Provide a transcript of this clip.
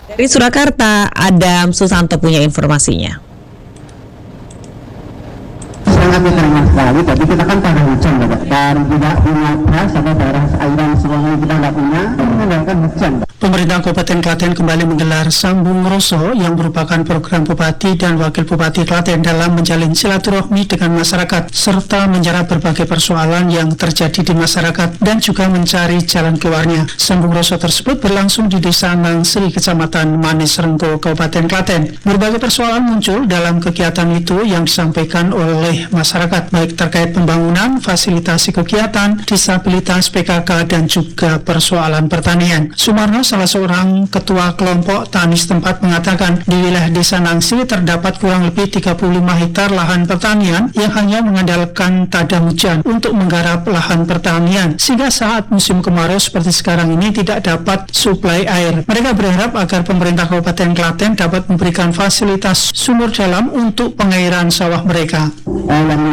Dari Surakarta, Adam Susanto punya informasinya. Sangat diterima sekali, tapi kita kan pada hujan, Bapak. Dan tidak punya beras atau daerah airan sungai kita nggak punya, mengandalkan hujan, Pak. Pemerintah Kabupaten Klaten kembali menggelar Sambung Roso yang merupakan program Bupati dan Wakil Bupati Klaten dalam menjalin silaturahmi dengan masyarakat serta menjawab berbagai persoalan yang terjadi di masyarakat dan juga mencari jalan keluarnya. Sambung Roso tersebut berlangsung di Desa Nangsri, Kecamatan Manis Renggo, Kabupaten Klaten. Berbagai persoalan muncul dalam kegiatan itu yang disampaikan oleh masyarakat, baik terkait pembangunan, fasilitasi kegiatan, disabilitas, PKK, dan juga persoalan pertanian. Sumarno, salah seorang ketua kelompok tani setempat, mengatakan di wilayah Desa Nangsri terdapat kurang lebih 35 hektar lahan pertanian yang hanya mengandalkan tada hujan untuk menggarap lahan pertanian, sehingga saat musim kemarau seperti sekarang ini tidak dapat suplai air. Mereka berharap agar pemerintah Kabupaten Klaten dapat memberikan fasilitas sumur dalam untuk pengairan sawah mereka.